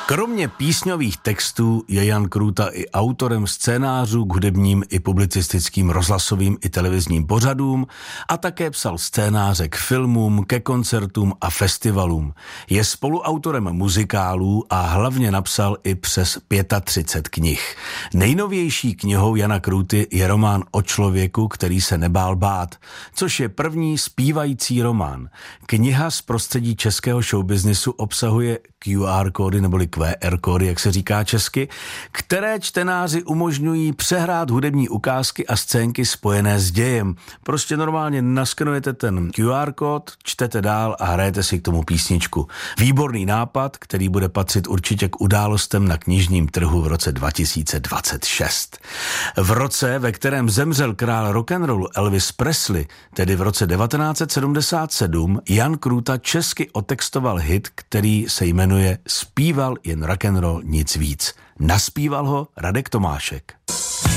Kromě písňových textů je Jan Krůta i autorem scénářů k hudebním i publicistickým rozhlasovým i televizním pořadům a také psal scénáře k filmům, ke koncertům a festivalům. Je spoluautorem muzikálů a hlavně napsal i přes 35 knih. Nejnovější knihou Jana Krůty je román O člověku, který se nebál bát, což je první zpívající román. Kniha z prostředí českého showbiznisu obsahuje QR kódy neboli QR kódy, jak se říká česky, které čtenáři umožňují přehrát hudební ukázky a scénky spojené s dějem. Prostě normálně naskenujete ten QR kód, čtete dál a hrajete si k tomu písničku. Výborný nápad, který bude patřit určitě k událostem na knižním trhu v roce 2026. V roce, ve kterém zemřel král rock'n'rollu Elvis Presley, tedy v roce 1977, Jan Krůta česky otextoval hit, který se jmenuje Zpíval jen rock'n'roll, nic víc. Naspíval ho Radek Tomášek.